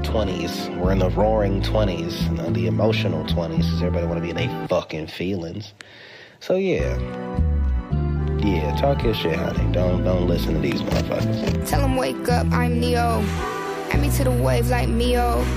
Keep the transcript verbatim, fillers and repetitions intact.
twenties. We're in the roaring twenties, the emotional twenties, because everybody want to be in their fucking feelings. So yeah. Yeah, talk your shit, honey. Don't don't listen to these motherfuckers. Tell them wake up, I'm Neo. Add me to the wave like Mio.